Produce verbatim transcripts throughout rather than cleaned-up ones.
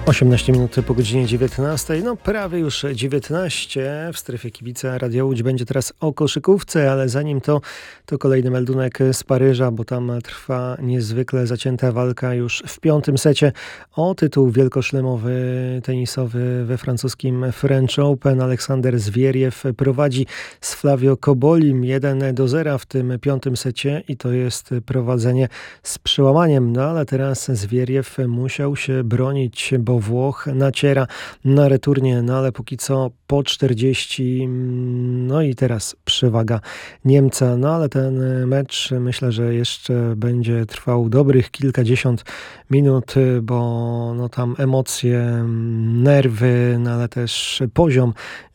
osiemnaście minut po godzinie dziewiętnastej, no prawie już dziewiętnaście w strefie kibica Radia Łódź. Będzie teraz o koszykówce, ale zanim to, to kolejny meldunek z Paryża, bo tam trwa niezwykle zacięta walka już w piątym secie o tytuł wielkoszlemowy tenisowy we francuskim French Open. Aleksander Zwieriew prowadzi z Flavio Cobolim jeden do zera w tym piątym secie i to jest prowadzenie z przełamaniem, no ale teraz Zwieriew musiał się bronić, bo Włoch naciera na returnie, no ale póki co po czterdzieści, no i teraz przewaga Niemca, no ale ten mecz myślę, że jeszcze będzie trwał dobrych kilkadziesiąt minut, bo no tam emocje, nerwy, no ale też poziom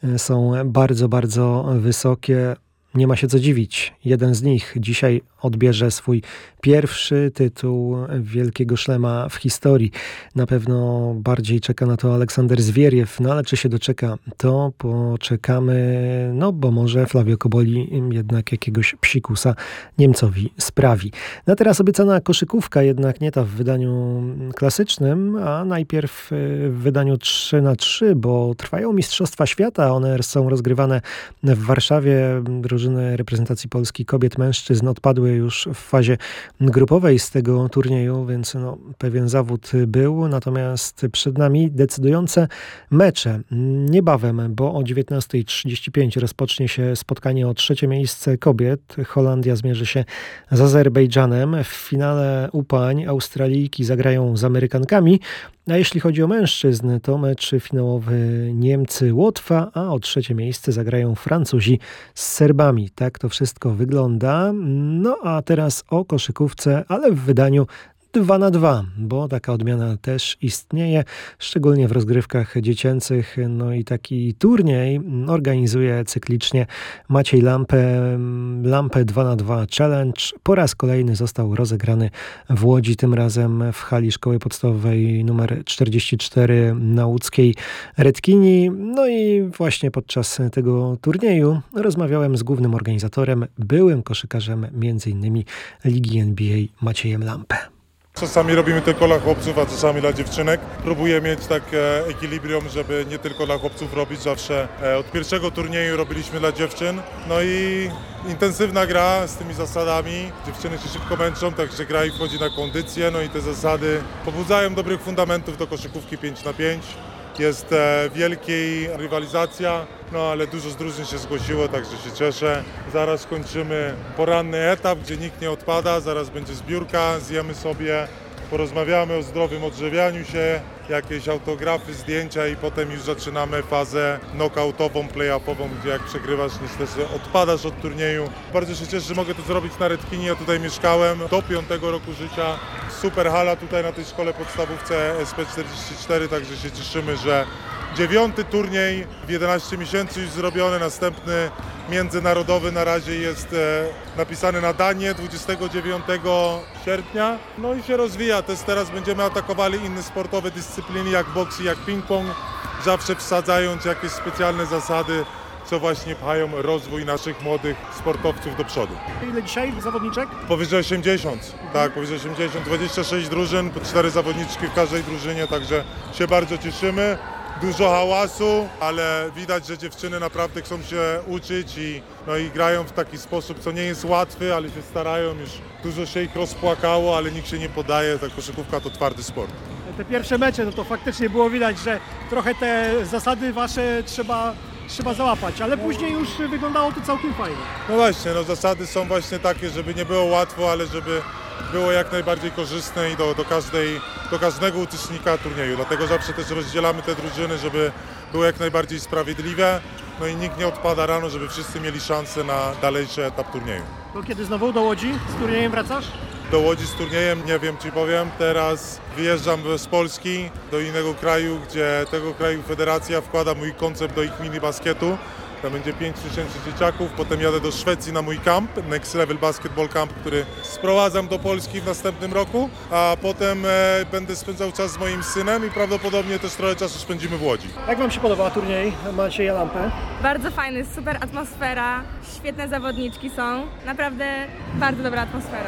są bardzo, bardzo wysokie. Nie ma się co dziwić. Jeden z nich dzisiaj odbierze swój pierwszy tytuł Wielkiego Szlema w historii. Na pewno bardziej czeka na to Aleksander Zwieriew, no ale czy się doczeka, to poczekamy, no bo może Flavio Coboli jednak jakiegoś psikusa Niemcowi sprawi. No a teraz obiecana koszykówka, jednak nie ta w wydaniu klasycznym, a najpierw w wydaniu trzy na trzy, bo trwają Mistrzostwa Świata, one są rozgrywane w Warszawie. Drużyny reprezentacji Polski kobiet, mężczyzn odpadły już w fazie grupowej z tego turnieju, więc no, pewien zawód był, natomiast przed nami decydujące mecze. Niebawem, bo o dziewiętnasta trzydzieści pięć rozpocznie się spotkanie o trzecie miejsce kobiet. Holandia zmierzy się z Azerbejdżanem. W finale u pań Australijki zagrają z Amerykankami, a jeśli chodzi o mężczyzn, to mecz finałowy Niemcy-Łotwa, a o trzecie miejsce zagrają Francuzi z Serbami. Tak to wszystko wygląda. No a teraz o koszykówce, ale w wydaniu dwa na dwa, bo taka odmiana też istnieje, szczególnie w rozgrywkach dziecięcych. No i taki turniej organizuje cyklicznie Maciej Lampę. Lampę dwa na dwa Challenge po raz kolejny został rozegrany w Łodzi, tym razem w hali Szkoły Podstawowej nr czterdzieści cztery na łódzkiej Redkini. No i właśnie podczas tego turnieju rozmawiałem z głównym organizatorem, byłym koszykarzem między innymi Ligi N B A Maciejem Lampę. Czasami robimy tylko dla chłopców, a czasami dla dziewczynek. Próbuję mieć takie ekwilibrium, żeby nie tylko dla chłopców robić. Zawsze od pierwszego turnieju robiliśmy dla dziewczyn. No i intensywna gra z tymi zasadami. Dziewczyny się szybko męczą, także gra i wchodzi na kondycję. No i te zasady pobudzają dobrych fundamentów do koszykówki pięć na pięć. Jest e, wielkiej rywalizacja, no ale dużo z drużyn się zgłosiło, także się cieszę. Zaraz kończymy poranny etap, gdzie nikt nie odpada, zaraz będzie zbiórka, zjemy sobie, porozmawiamy o zdrowym odżywianiu się, jakieś autografy, zdjęcia i potem już zaczynamy fazę knockoutową, play-offową, gdzie jak przegrywasz niestety odpadasz od turnieju. Bardzo się cieszę, że mogę to zrobić na Redkinie, ja tutaj mieszkałem do piątego roku życia. Super hala tutaj na tej szkole podstawówce S P czterdzieści cztery, także się cieszymy, że dziewiąty turniej w jedenaście miesięcy już zrobiony, następny międzynarodowy na razie jest e, napisany na Danię dwudziestego dziewiątego sierpnia. No i się rozwija, też teraz będziemy atakowali inne sportowe dyscypliny jak boks i jak ping-pong, zawsze wsadzając jakieś specjalne zasady, co właśnie pchają rozwój naszych młodych sportowców do przodu. Ile dzisiaj zawodniczek? Powyżej osiemdziesiąt, tak, powyżej osiemdziesiąt, dwadzieścia sześć drużyn, po cztery zawodniczki w każdej drużynie, także się bardzo cieszymy. Dużo hałasu, ale widać, że dziewczyny naprawdę chcą się uczyć i, no i grają w taki sposób, co nie jest łatwy, ale się starają. Już dużo się ich rozpłakało, ale nikt się nie podaje. Ta koszykówka to twardy sport. Te pierwsze mecze, no to faktycznie było widać, że trochę te zasady wasze trzeba, trzeba załapać, ale później już wyglądało to całkiem fajnie. No właśnie, no zasady są właśnie takie, żeby nie było łatwo, ale żeby było jak najbardziej korzystne i do, do, każdej, do każdego uczestnika turnieju. Dlatego zawsze też rozdzielamy te drużyny, żeby było jak najbardziej sprawiedliwe. No i nikt nie odpada rano, żeby wszyscy mieli szansę na dalejszy etap turnieju. To kiedy znowu do Łodzi z turniejem wracasz? Do Łodzi z turniejem, nie wiem ci powiem. Teraz wyjeżdżam z Polski do innego kraju, gdzie tego kraju federacja wkłada mój koncept do ich mini basketu. Tam będzie pięć tysięcy dzieciaków, potem jadę do Szwecji na mój camp, Next Level Basketball Camp, który sprowadzam do Polski w następnym roku, a potem e, będę spędzał czas z moim synem i prawdopodobnie też trochę czasu spędzimy w Łodzi. Jak wam się podoba turniej Macieja Lampę? Bardzo fajny, super atmosfera, świetne zawodniczki są, naprawdę bardzo dobra atmosfera.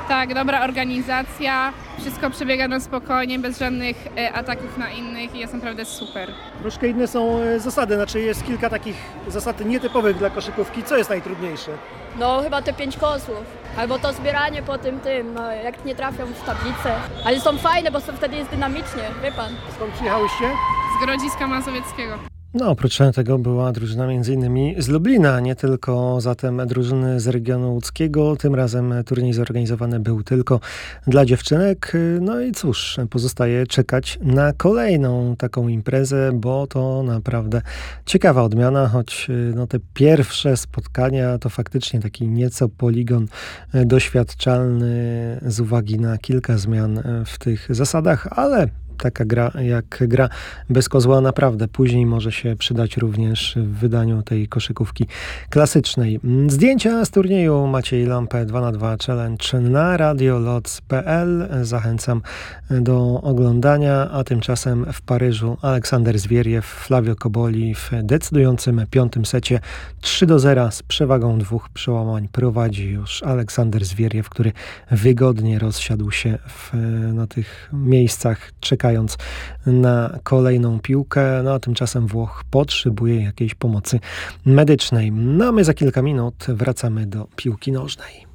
Tak, dobra organizacja, wszystko przebiega na spokojnie, bez żadnych e, ataków na innych i jest naprawdę super. Troszkę inne są e, zasady, znaczy jest kilka takich zasad nietypowych dla koszykówki. Co jest najtrudniejsze? No chyba te pięć kosłów, albo to zbieranie po tym tym, no jak nie trafią w tablicę. Ale są fajne, bo są, wtedy jest dynamicznie, wie pan. Skąd przyjechałyście? Z Grodziska Mazowieckiego. No, oprócz tego była drużyna między innymi z Lublina, nie tylko zatem drużyny z regionu łódzkiego. Tym razem turniej zorganizowany był tylko dla dziewczynek. No i cóż, pozostaje czekać na kolejną taką imprezę, bo to naprawdę ciekawa odmiana, choć no, te pierwsze spotkania to faktycznie taki nieco poligon doświadczalny z uwagi na kilka zmian w tych zasadach, ale taka gra jak gra bez kozła naprawdę później może się przydać również w wydaniu tej koszykówki klasycznej. Zdjęcia z turnieju Maciej Lampę dwa na dwa Challenge na radioloc kropka p l. Zachęcam do oglądania, a tymczasem w Paryżu Aleksander Zwieriew, Flavio Koboli w decydującym piątym secie trzy do zera z przewagą dwóch przełamań prowadzi już Aleksander Zwieriew, który wygodnie rozsiadł się w, na tych miejscach, czekając na kolejną piłkę. No a tymczasem Włoch potrzebuje jakiejś pomocy medycznej. No a my za kilka minut wracamy do piłki nożnej.